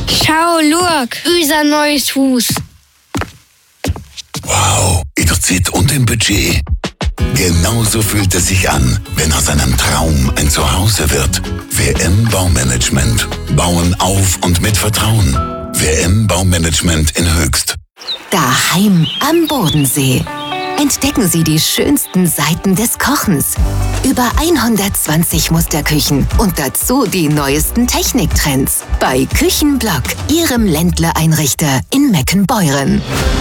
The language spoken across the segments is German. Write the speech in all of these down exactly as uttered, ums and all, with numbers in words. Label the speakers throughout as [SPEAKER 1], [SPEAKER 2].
[SPEAKER 1] Schau, schau, unser neues Haus.
[SPEAKER 2] Wow, in der Zeit und im Budget. Genauso fühlt es sich an, wenn aus einem Traum ein Zuhause wird. W M Baumanagement. Bauen auf und mit Vertrauen. W M Baumanagement in Höchst.
[SPEAKER 3] Daheim am Bodensee. Entdecken Sie die schönsten Seiten des Kochens. Über hundertzwanzig Musterküchen und dazu die neuesten Techniktrends. Bei Küchenblock, Ihrem Ländler-Einrichter in Meckenbeuren.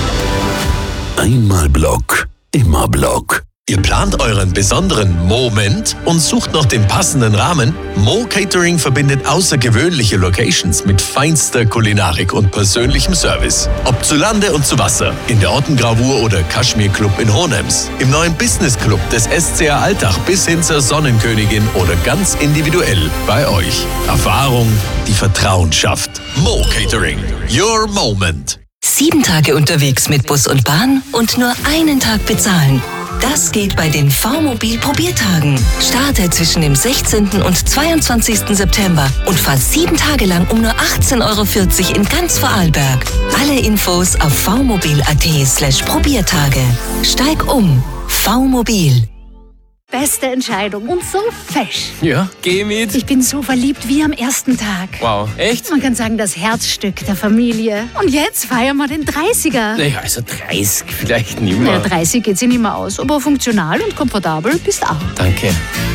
[SPEAKER 2] Einmal Block, immer Block.
[SPEAKER 4] Ihr plant euren besonderen Moment und sucht nach dem passenden Rahmen? Mo Catering verbindet außergewöhnliche Locations mit feinster Kulinarik und persönlichem Service. Ob zu Lande und zu Wasser, in der Ottengravur oder Kaschmir Club in Hohenems, im neuen Business Club des S C R Altach bis hin zur Sonnenkönigin oder ganz individuell bei euch. Erfahrung, die Vertrauen schafft. Mo Catering, your moment.
[SPEAKER 3] Sieben Tage unterwegs mit Bus und Bahn und nur einen Tag bezahlen. Das geht bei den V-Mobil-Probiertagen. Starte zwischen dem sechzehnten und zweiundzwanzigsten September und fahr sieben Tage lang um nur achtzehn Euro vierzig in ganz Vorarlberg. Alle Infos auf vmobil.at slash Probiertage. Steig um. V-Mobil.
[SPEAKER 5] Beste Entscheidung und so fesch.
[SPEAKER 6] Ja, geh mit.
[SPEAKER 5] Ich bin so verliebt wie am ersten Tag.
[SPEAKER 6] Wow, echt?
[SPEAKER 5] Man kann sagen, das Herzstück der Familie. Und jetzt feiern wir den dreißiger.
[SPEAKER 6] Naja, also dreißig vielleicht nicht mehr.
[SPEAKER 5] Ja, dreißig geht sich nicht mehr aus, aber funktional und komfortabel bist auch.
[SPEAKER 6] Danke.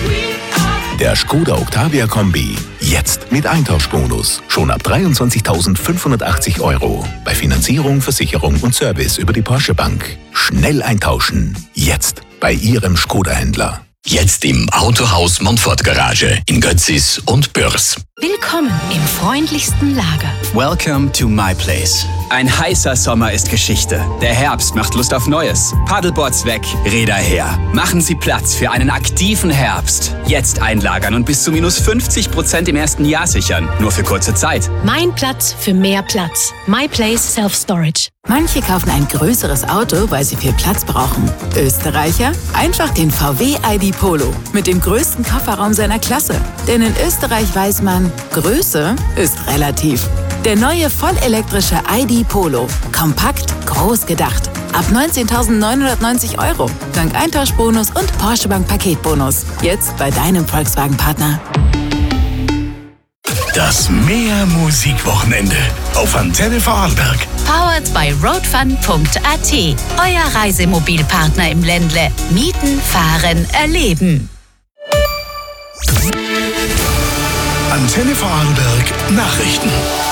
[SPEAKER 7] Der Skoda Octavia Kombi. Jetzt mit Eintauschbonus. Schon ab dreiundzwanzigtausendfünfhundertachtzig Euro. Bei Finanzierung, Versicherung und Service über die Porsche Bank. Schnell eintauschen. Jetzt bei Ihrem Skoda-Händler.
[SPEAKER 2] Jetzt im Autohaus Montfort Garage in Götzis und Bürs.
[SPEAKER 3] Willkommen im freundlichsten Lager.
[SPEAKER 8] Welcome to my place. Ein heißer Sommer ist Geschichte. Der Herbst macht Lust auf Neues. Paddleboards weg, Räder her. Machen Sie Platz für einen aktiven Herbst. Jetzt einlagern und bis zu minus fünfzig Prozent im ersten Jahr sichern. Nur für kurze Zeit.
[SPEAKER 9] Mein Platz für mehr Platz. My Place Self Storage.
[SPEAKER 10] Manche kaufen ein größeres Auto, weil sie viel Platz brauchen. Österreicher? Einfach den V W I D Polo. Mit dem größten Kofferraum seiner Klasse. Denn in Österreich weiß man, Größe ist relativ. Der neue vollelektrische I D Polo. Kompakt, groß gedacht. Ab neunzehntausendneunhundertneunzig Euro. Dank Eintauschbonus und Porsche Bank Paketbonus. Jetzt bei deinem Volkswagen-Partner.
[SPEAKER 2] Das Meer-Musik-Wochenende auf Antenne Vorarlberg.
[SPEAKER 11] Powered by roadfun punkt a t. Euer Reisemobilpartner im Ländle. Mieten, fahren, erleben.
[SPEAKER 2] Antenne Vorarlberg Nachrichten.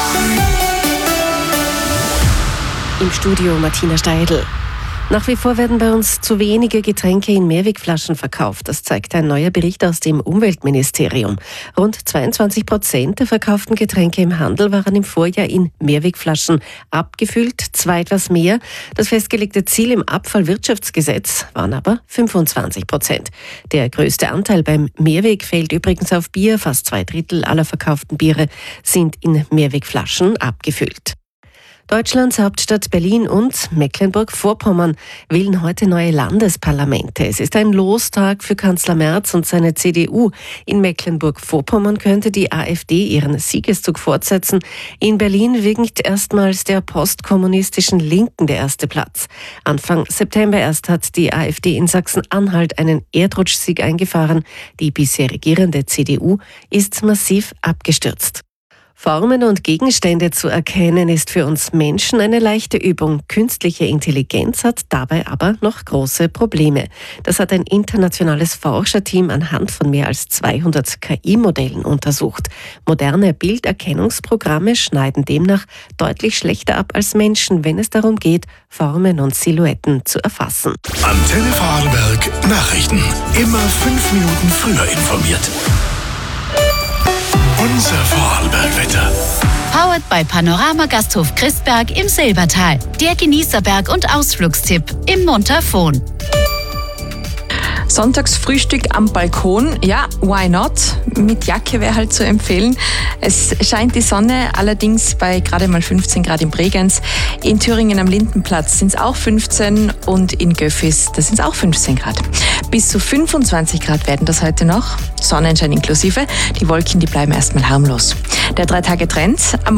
[SPEAKER 12] Im Studio Martina Steidl. Nach wie vor werden bei uns zu wenige Getränke in Mehrwegflaschen verkauft. Das zeigt ein neuer Bericht aus dem Umweltministerium. Rund zweiundzwanzig Prozent der verkauften Getränke im Handel waren im Vorjahr in Mehrwegflaschen abgefüllt, zwar etwas mehr. Das festgelegte Ziel im Abfallwirtschaftsgesetz waren aber fünfundzwanzig Prozent. Der größte Anteil beim Mehrweg fällt übrigens auf Bier. Fast zwei Drittel aller verkauften Biere sind in Mehrwegflaschen abgefüllt. Deutschlands Hauptstadt Berlin und Mecklenburg-Vorpommern wählen heute neue Landesparlamente. Es ist ein Lostag für Kanzler Merz und seine C D U. In Mecklenburg-Vorpommern könnte die AfD ihren Siegeszug fortsetzen. In Berlin winkt erstmals der postkommunistischen Linken der erste Platz. Anfang September erst hat die AfD in Sachsen-Anhalt einen Erdrutschsieg eingefahren. Die bisher regierende C D U ist massiv abgestürzt. Formen und Gegenstände zu erkennen ist für uns Menschen eine leichte Übung. Künstliche Intelligenz hat dabei aber noch große Probleme. Das hat ein internationales Forscherteam anhand von mehr als zweihundert K I-Modellen untersucht. Moderne Bilderkennungsprogramme schneiden demnach deutlich schlechter ab als Menschen, wenn es darum geht, Formen und Silhouetten zu erfassen.
[SPEAKER 2] Antenne Vorarlberg Nachrichten. Immer fünf Minuten früher informiert. Unser Vorarlberg-Wetter.
[SPEAKER 11] Powered by Panorama Gasthof Christberg im Silbertal. Der Genießerberg und Ausflugstipp im Montafon.
[SPEAKER 13] Sonntagsfrühstück am Balkon, ja, why not? Mit Jacke wäre halt zu empfehlen. Es scheint die Sonne, allerdings bei gerade mal fünfzehn Grad in Bregenz. In Thüringen am Lindenplatz sind es auch fünfzehn und in Göffis, da sind es auch fünfzehn Grad. Bis zu fünfundzwanzig Grad werden das heute noch, Sonnenschein inklusive. Die Wolken, die bleiben erstmal harmlos. Der Drei-Tage-Trend am